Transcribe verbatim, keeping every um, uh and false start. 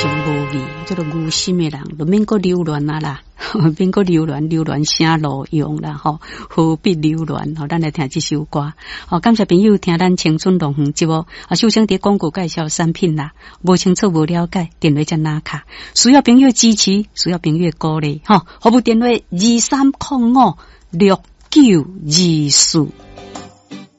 情无味，叫做无心的人，就免阁留恋啊啦，免阁留恋，留恋啥路用啦吼，何必留恋？吼，咱来听这首歌。好，感谢朋友听咱青春龙凤节目。啊，首先伫广告介绍产品啦，无清楚无了解，电话才拿卡，需要朋友支持，需要朋友鼓励，吼，服务电话二三零五六九二四。